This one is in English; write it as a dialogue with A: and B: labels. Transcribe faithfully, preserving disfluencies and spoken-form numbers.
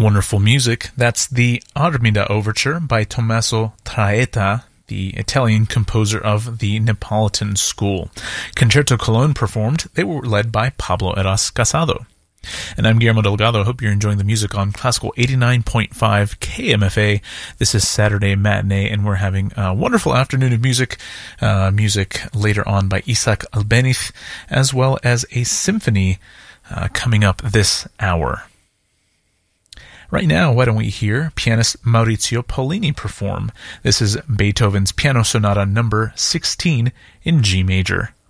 A: Wonderful music. That's the Armida Overture by Tommaso Traetta, the Italian composer of the Neapolitan School. Concerto Cologne performed. They were led by Pablo Eras Casado. And I'm Guillermo Delgado. I hope you're enjoying the music on Classical eighty-nine point five K M F A. This is Saturday Matinee, and we're having a wonderful afternoon of music. Uh, music later on by Isaac Albeniz, as well as a symphony uh, coming up this hour. Right now, why don't we hear pianist Maurizio Pollini perform? This is Beethoven's Piano Sonata number sixteen in G major.